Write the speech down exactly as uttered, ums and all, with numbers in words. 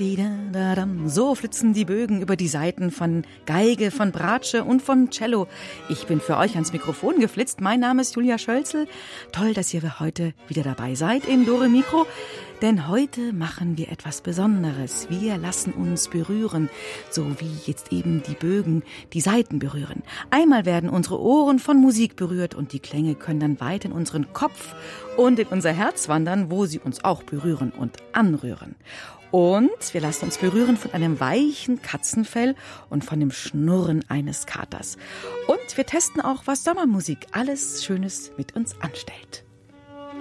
So flitzen die Bögen über die Saiten von Geige, von Bratsche und von Cello. Ich bin für euch ans Mikrofon geflitzt. Mein Name ist Julia Schölzel. Toll, dass ihr heute wieder dabei seid in Dore Mikro. Denn heute machen wir etwas Besonderes. Wir lassen uns berühren, so wie jetzt eben die Bögen die Saiten berühren. Einmal werden unsere Ohren von Musik berührt und die Klänge können dann weit in unseren Kopf und in unser Herz wandern, wo sie uns auch berühren und anrühren. Und wir lassen uns berühren von einem weichen Katzenfell und von dem Schnurren eines Katers. Und wir testen auch, was Sommermusik alles Schönes mit uns anstellt.